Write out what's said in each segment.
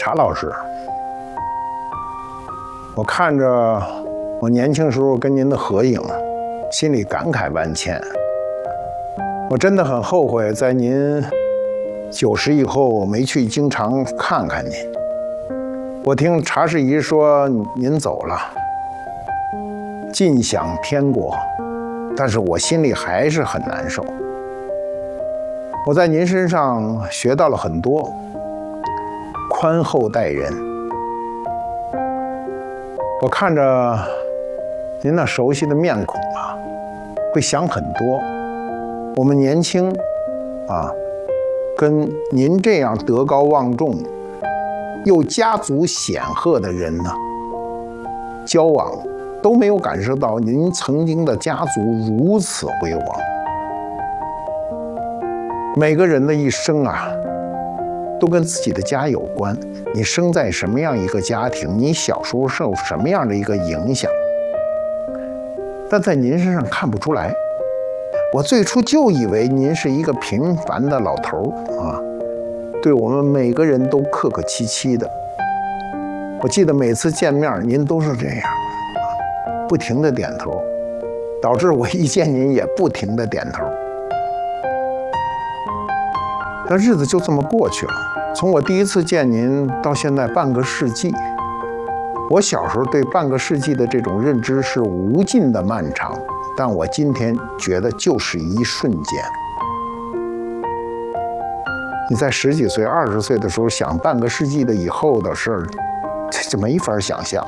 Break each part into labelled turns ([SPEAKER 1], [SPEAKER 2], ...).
[SPEAKER 1] 查老师，我看着我年轻时候跟您的合影，心里感慨万千。我真的很后悔，在您90以后没去经常看看您。我听查世仪说您走了，尽享天国，但是我心里还是很难受。我在您身上学到了很多，宽厚待人。我看着您那熟悉的面孔啊，会想很多。我们年轻啊，跟您这样德高望重又家族显赫的人呢交往，都没有感受到您曾经的家族如此辉煌。每个人的一生啊，都跟自己的家有关。你生在什么样一个家庭，你小时候受什么样的一个影响，但在您身上看不出来。我最初就以为您是一个平凡的老头啊，对我们每个人都客客气气的。我记得每次见面您都是这样啊，不停地点头，导致我一见您也不停地点头。但日子就这么过去了，从我第一次见您到现在半个世纪，我小时候对半个世纪的这种认知是无尽的漫长，但我今天觉得就是一瞬间。你在10几岁、20岁的时候想半个世纪的以后的事儿，这没法想象。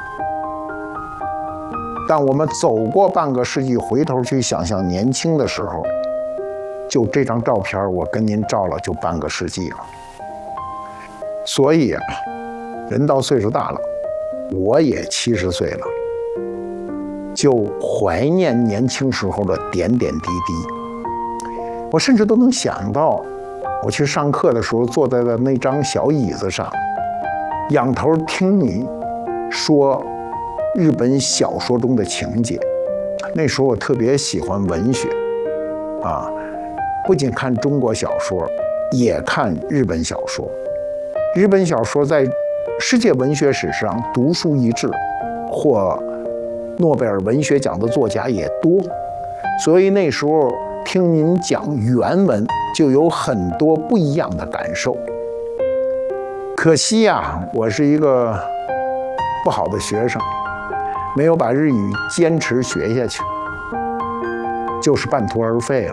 [SPEAKER 1] 但我们走过半个世纪，回头去想象年轻的时候，就这张照片，我跟您照了就半个世纪了。所以啊，人到岁数大了，我也70岁了，就怀念年轻时候的点点滴滴。我甚至都能想到，我去上课的时候坐在了那张小椅子上，仰头听你说日本小说中的情节。那时候我特别喜欢文学啊，不仅看中国小说，也看日本小说。日本小说在世界文学史上独树一帜，获诺贝尔文学奖的作家也多，所以那时候听您讲原文就有很多不一样的感受。可惜呀，我是一个不好的学生，没有把日语坚持学下去，就是半途而废了。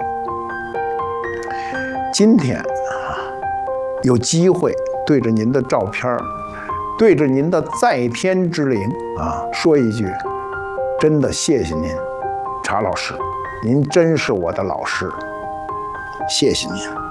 [SPEAKER 1] 今天有机会对着您的照片，对着您的在天之灵啊，说一句，真的谢谢您，查老师，您真是我的老师，谢谢您。